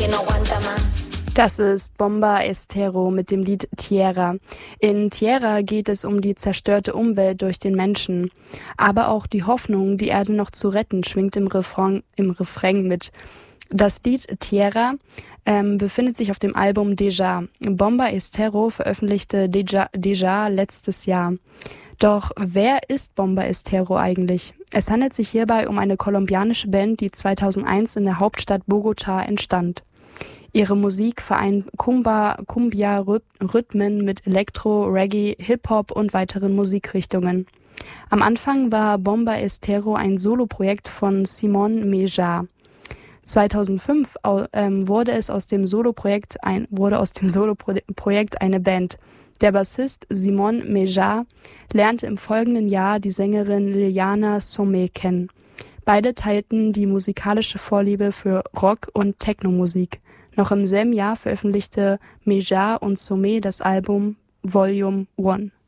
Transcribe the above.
que no aguanta más. Das ist Bomba Estero mit dem Lied Tierra. In Tierra geht es um die zerstörte Umwelt durch den Menschen. Aber auch die Hoffnung, die Erde noch zu retten, schwingt im Refrain mit. Das Lied Tierra befindet sich auf dem Album Deja. Bomba Estero veröffentlichte Deja letztes Jahr. Doch wer ist Bomba Estero eigentlich? Es handelt sich hierbei um eine kolumbianische Band, die 2001 in der Hauptstadt Bogotá entstand. Ihre Musik vereint Cumbia-Rhythmen mit Elektro, Reggae, Hip-Hop und weiteren Musikrichtungen. Am Anfang war Bomba Estero ein Soloprojekt von Simon Mejar. 2005 wurde aus dem Soloprojekt eine Band. Der Bassist Simon Mejar lernte im folgenden Jahr die Sängerin Liliana Somé kennen. Beide teilten die musikalische Vorliebe für Rock- und Techno-Musik. Noch im selben Jahr veröffentlichte Mejar und Somé das Album Volume 1.